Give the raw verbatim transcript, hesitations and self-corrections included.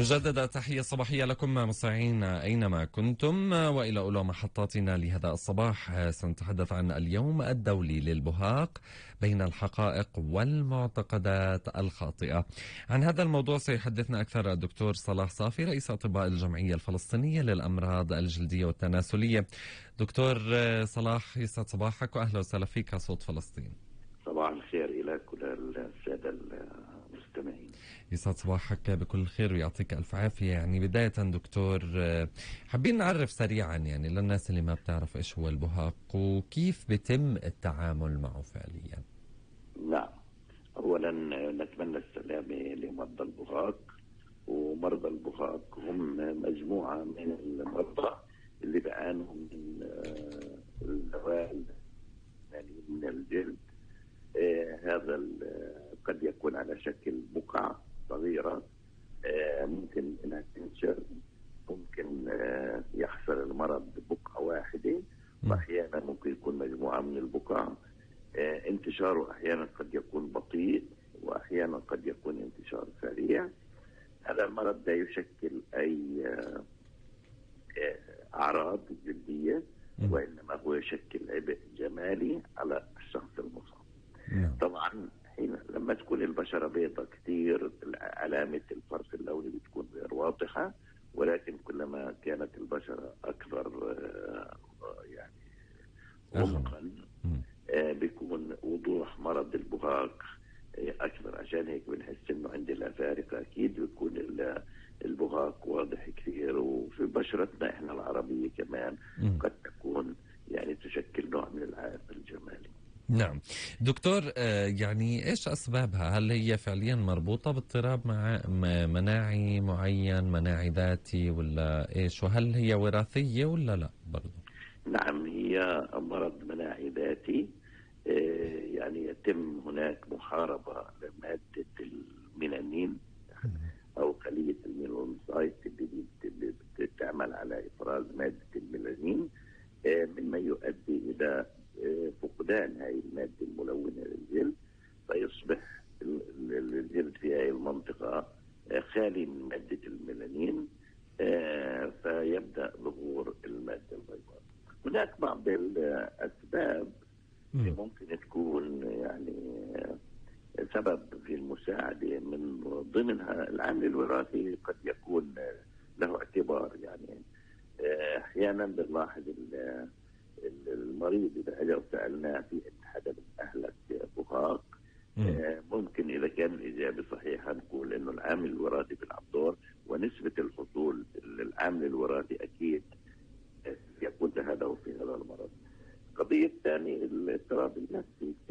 نجدد تحية صباحية لكم مستمعينا أينما كنتم، وإلى أولى محطاتنا لهذا الصباح. سنتحدث عن اليوم الدولي للبهاق بين الحقائق والمعتقدات الخاطئة. عن هذا الموضوع سيحدثنا أكثر الدكتور صلاح صافي، رئيس أطباء الجمعية الفلسطينية للأمراض الجلدية والتناسلية. دكتور صلاح، يسعد صباحك وأهلا وسهلا فيك صوت فلسطين. صباح الخير لك وللسادة المستمعين. يسعد صباحك بكل خير ويعطيك ألف عافية. يعني بداية دكتور، حابين نعرف سريعا يعني للناس اللي ما بتعرف إيش هو البهاق وكيف بيتم التعامل معه فعليا. نعم، أولا نتمنى السلامة لمرضى البهاق. ومرضى البهاق هم مجموعة من المرضى اللي بيعانوا من الزوال من الجلد. آه هذا قد يكون على شكل بقع صغيرة، آه ممكن انها تنشر، ممكن آه يحصل المرض ببقعة واحدة، واحيانا ممكن يكون مجموعة من البقع. آه انتشاره احيانا قد يكون بطيء، واحيانا قد يكون انتشار سريع. هذا المرض لا يشكل اي آه آه اعراض جلدية، وانما هو يشكل عبء جمالي على الشخص المصاب. طبعا حين لما تكون البشرة بيضة كثير علامة الفرق اللوني بتكون غير واضحة، ولكن كلما كانت البشرة أكثر يعني عمقا بيكون وضوح مرض البهاق أكثر. عشان هيك بنحس إنه عند الأفارقة أكيد بيكون البهاق واضح كثير، وفي بشرتنا إحنا العربية كمان قد تكون يعني تشكل نوع من العائق الجمالي. نعم دكتور، يعني إيش أسبابها؟ هل هي فعليا مربوطة باضطراب مع مناعي معين، مناعي ذاتي، ولا إيش؟ وهل هي وراثية ولا لا برضو؟ نعم، هي مرض مناعي ذاتي. يعني يتم هناك محاربة لمادة الميلانين أو خلية الميلانوسايت اللي بتعمل على إفراز مادة الميلانين، مما يؤدي إلى فقدان هاي المادة الملونة للجلد، فيصبح الجلد في هاي المنطقة خالي من مادة الميلانين، فيبدأ ظهور المادة البيضاء. هناك بعض الأسباب ممكن تكون يعني سبب في المساعدة، من ضمنها العامل الوراثي قد يكون له اعتبار. يعني أحيانا بنلاحظ المريض إذا أجا وسألناه في حدا من أهلك بهاق، ممكن إذا كان الإجابة صحيحة نقول إنه العامل الوراثي بيلعب دور، ونسبة الحصول للعامل الوراثي أكيد يكون هذا في هذا المرض. القضية الثانية الاضطراب النفسي.